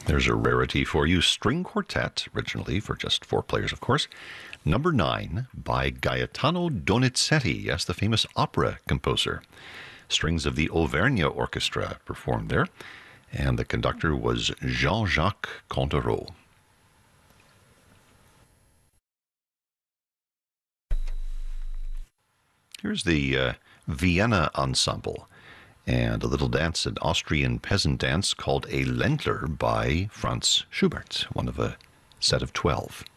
There's a rarity for you. String quartet, originally for just 4 players, of course. Number 9 by Gaetano Donizetti, yes, the famous opera composer. Strings of the Auvergne Orchestra performed there, and the conductor was Jean-Jacques Cantereau. Here's the Vienna Ensemble, and a little dance, an Austrian peasant dance called a Ländler by Franz Schubert, one of a set of 12.